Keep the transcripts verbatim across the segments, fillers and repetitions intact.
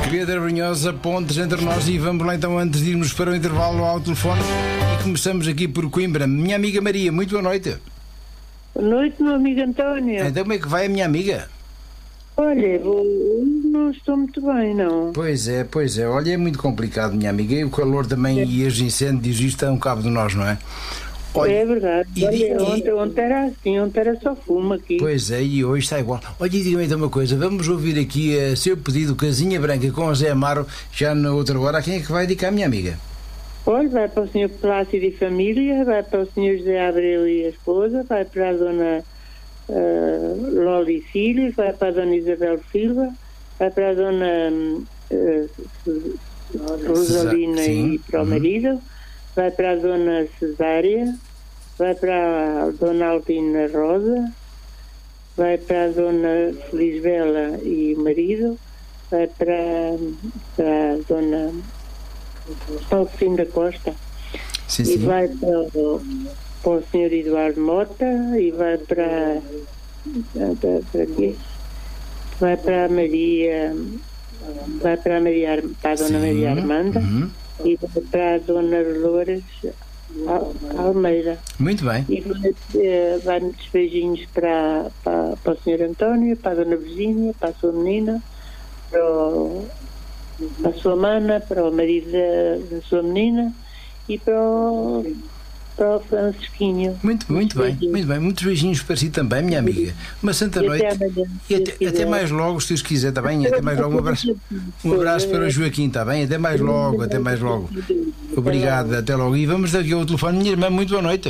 Pedro Brunhosa, pontes entre nós, e vamos lá então, antes de irmos para o intervalo, ao telefone, e começamos aqui por Coimbra. Minha amiga Maria, muito boa noite. Boa noite, meu amigo António. Então como é que vai a minha amiga? Olha, não estou muito bem, não. Pois é, pois é, olha, é muito complicado, minha amiga, e o calor também, é. E os incêndios, isto é um cabo de nós, não é? Olha, é verdade. E, Olha, e, ontem, ontem era assim, ontem era só fumo aqui. Pois é, e hoje está igual. Olha, diga-me então uma coisa, vamos ouvir aqui a seu pedido Casinha Branca com o Zé Amaro, já na outra hora. A quem é que vai dedicar, minha amiga? Olha, vai para o senhor Plácido e família, vai para o senhor José Abreu e a esposa, vai para a dona uh, Loli Filhos, vai para a dona Isabel Silva, vai para a dona uh, Rosalina Sim. e para o uhum. marido, vai para a dona Cesária, vai para a dona Alpina Rosa, vai para a dona Felisbela e o marido, vai para, para a dona Alcim da Costa, Sim, e sim. vai para o, para o senhor Eduardo Mota, e vai para, para, para quê? Vai para a Maria, vai para a, Maria, para a dona Sim. Maria Armanda, uhum. e vai para a dona Loures Almeida. Muito bem. E vai, vai muitos beijinhos para, para, para o senhor António, para a dona Virgínia, para a sua menina, para, o, para a sua mana, para o marido da, da sua menina e para o, para o Francisquinho. Muito, muito bem, muito bem. Muitos beijinhos para si também, minha amiga. Uma santa E noite. até amanhã, E se até, quiser. até mais logo, se Deus quiser, está bem? Até mais logo. Um abraço, um abraço para o Joaquim, está bem? Até mais logo, até mais logo. Obrigado, até logo. E vamos daqui ao telefone. Minha irmã, muito boa noite.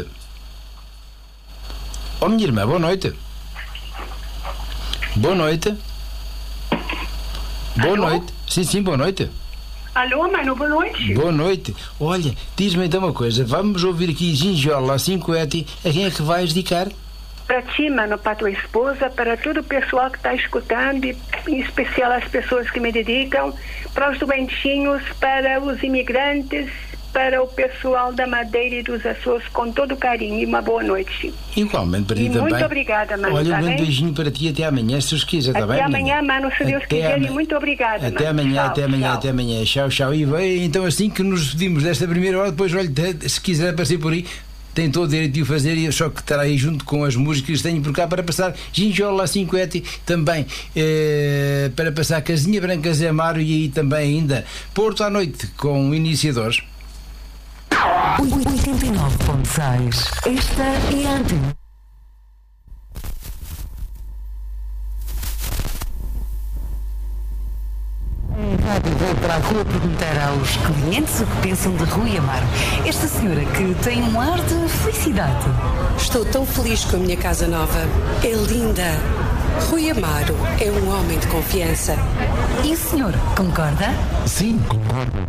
Oh, minha irmã, boa noite. Boa noite. Boa Alô? noite. Sim, sim, boa noite. Alô, Mano, boa noite. Boa noite. Olha, diz-me então uma coisa. Vamos ouvir aqui Ginjola, Cinquete. A quem é que vais dedicar? Para ti, Mano, para tua esposa, para todo o pessoal que está escutando, e em especial as pessoas que me dedicam, para os doentinhos, para os imigrantes, para o pessoal da Madeira e dos Açores, com todo carinho, e uma boa noite. Igualmente para ti E também. muito obrigada, Mano. Olha, tá um grande bem? beijinho para ti, até amanhã, se Deus quiser, está bem? Até amanhã, menina? Mano, se Deus Até quiser, ama- e muito obrigada, Até Mano. amanhã, Tchau, até amanhã, tchau. até amanhã. Tchau, tchau. E vai, então assim que nos despedimos desta primeira hora, depois, olha, se quiser aparecer por aí, tem todo o direito de o fazer, e só que estará aí junto com as músicas que tenho por cá para passar Ginjola, Cinquete, também eh, para passar Casinha Branca, Zé Amaro, e aí também ainda Porto à Noite com Iniciadores. oitenta e nove ponto seis. Esta é a Antena. A rádio veio para a rua perguntar aos clientes o que pensam de Rui Amaro. Esta senhora que tem um ar de felicidade. Estou tão feliz com a minha casa nova. É linda. Rui Amaro é um homem de confiança. E o senhor, concorda? Sim, concordo.